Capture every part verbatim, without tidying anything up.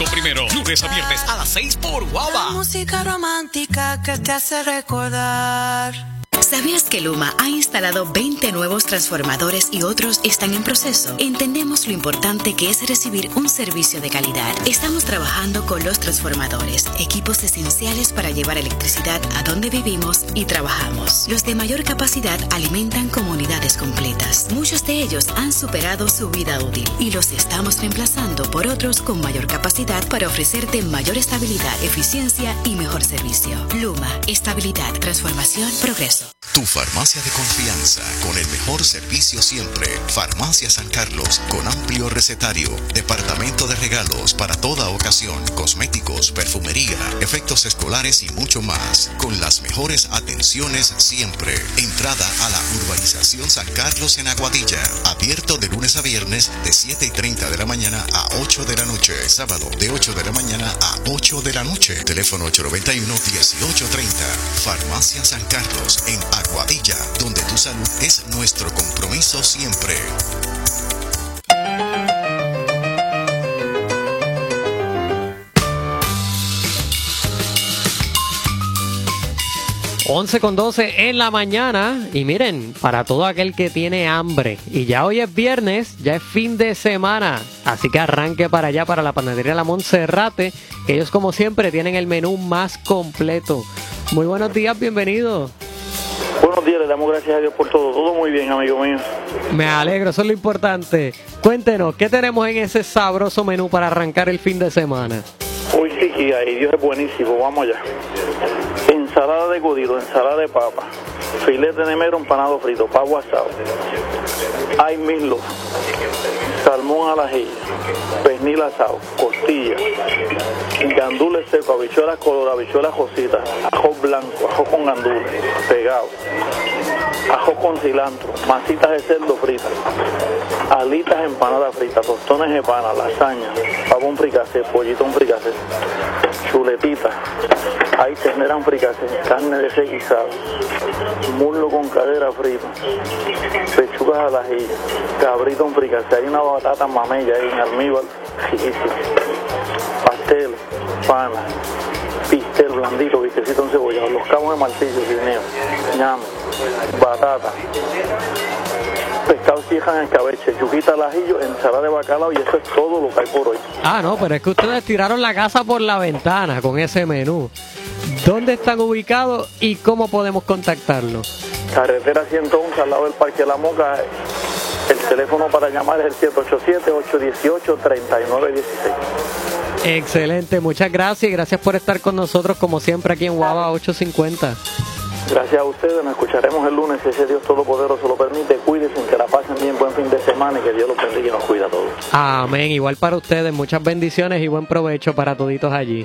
Primero, lunes a viernes a las seis por Guava. La música romántica que te hace recordar. ¿Sabías que Luma ha instalado veinte nuevos transformadores y otros están en proceso? Entendemos lo importante que es recibir un servicio de calidad. Estamos trabajando con los transformadores, equipos esenciales para llevar electricidad a donde vivimos y trabajamos. Los de mayor capacidad alimentan comunidades completas. Muchos de ellos han superado su vida útil y los estamos reemplazando por otros con mayor capacidad para ofrecerte mayor estabilidad, eficiencia y mejor servicio. Luma, estabilidad, transformación, progreso. Tu farmacia de confianza, con el mejor servicio siempre. Farmacia San Carlos, con amplio recetario, departamento de regalos para toda ocasión, cosméticos, perfumería, efectos escolares y mucho más. Con las mejores atenciones siempre. Entrada a la urbanización San Carlos en Aguadilla. Abierto de lunes a viernes de siete y treinta de la mañana a ocho de la noche. Sábado de ocho de la mañana a ocho de la noche. Teléfono ocho nueve uno, uno ocho tres cero. Farmacia San Carlos en Aguadilla, donde tu salud es nuestro compromiso siempre. once con doce en la mañana. Y miren, para todo aquel que tiene hambre, y ya hoy es viernes, ya es fin de semana, así que arranque para allá, para la panadería La Monserrate, que ellos como siempre tienen el menú más completo. Muy buenos días, bienvenido. Buenos días, le damos gracias a Dios por todo. Todo muy bien, amigo mío. Me alegro, eso es lo importante. Cuéntenos, ¿qué tenemos en ese sabroso menú para arrancar el fin de semana? Uy, sí, que hay, Dios es buenísimo, vamos allá. Ensalada de codido, ensalada de papa, filete de negro empanado frito, pavo asado, hay mislo, salmón al ají, pernil asado, costilla, gandules secos, habichuelas color, habichuelas cositas, ajo blanco, ajo con gandules, pegado, ajo con cilantro, masitas de cerdo fritas, alitas empanadas fritas, tostones de pana, lasaña, pavo un fricasé, pollito un fricasé, chuletitas, hay ternera un fricasé, carne de res guisado, muslo con cadera frita, pechugas al ají, cabrito un fricasé, hay una batata mamella ahí en almíbar, pastel, pana, pistel blandito, vistecito encebollado, los cabos de martillo, guineo, ñame, batata, pescado cieja en escabeche, yuquita al ajillo, ensalada de bacalao, y eso es todo lo que hay por hoy. Ah, no, pero es que ustedes tiraron la casa por la ventana con ese menú. ¿Dónde están ubicados y cómo podemos contactarlos? Carretera ciento once al lado del Parque La Moca. El teléfono para llamar es el siete ocho siete, ocho uno ocho, tres nueve uno seis. Excelente, muchas gracias y gracias por estar con nosotros como siempre aquí en Guava ocho cincuenta. Gracias a ustedes, nos escucharemos el lunes si ese Dios Todopoderoso lo permite. Cuídense, que la pasen bien, buen fin de semana y que Dios los bendiga y nos cuida a todos. Amén, igual para ustedes, muchas bendiciones y buen provecho para toditos allí.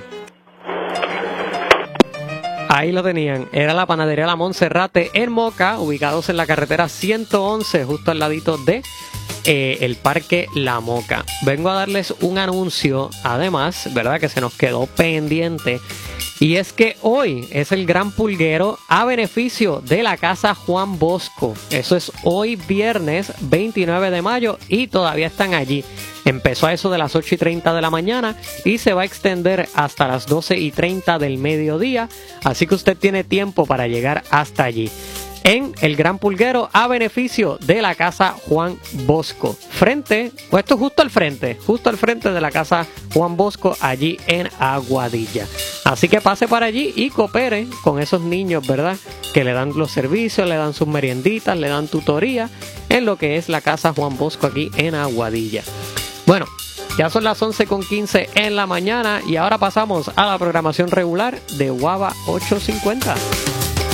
Ahí lo tenían, era la panadería La Monserrate en Moca, ubicados en la carretera ciento once, justo al ladito de eh, el Parque La Moca. Vengo a darles un anuncio, además, ¿verdad? Que se nos quedó pendiente. Y es que hoy es el gran pulguero a beneficio de la Casa Juan Bosco. Eso es hoy viernes veintinueve de mayo y todavía están allí. Empezó a eso de las ocho y treinta de la mañana y se va a extender hasta las doce y treinta del mediodía. Así que usted tiene tiempo para llegar hasta allí. En el Gran Pulguero a beneficio de la Casa Juan Bosco. Frente, pues esto justo al frente, justo al frente de la Casa Juan Bosco, allí en Aguadilla. Así que pase para allí y coopere con esos niños, ¿verdad? Que le dan los servicios, le dan sus merienditas, le dan tutoría en lo que es la Casa Juan Bosco aquí en Aguadilla. Bueno, ya son las once con quince en la mañana y ahora pasamos a la programación regular de Guava ocho cincuenta.